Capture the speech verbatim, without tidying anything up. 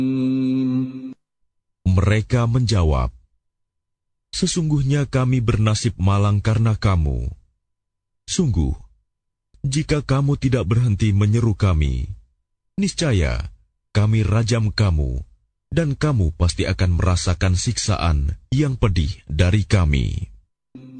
Mereka menjawab, sesungguhnya kami bernasib malang karena kamu. Sungguh, jika kamu tidak berhenti menyeru kami, niscaya kami rajam kamu, dan kamu pasti akan merasakan siksaan yang pedih dari kami.